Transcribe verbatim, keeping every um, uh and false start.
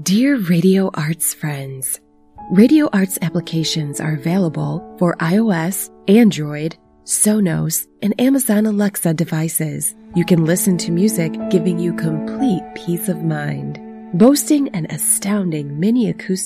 Dear Radio Arts friends, Radio Arts applications are available for iOS, Android, Sonos, and Amazon Alexa devices. You can listen to music giving you complete peace of mind. Boasting an astounding mini acoustic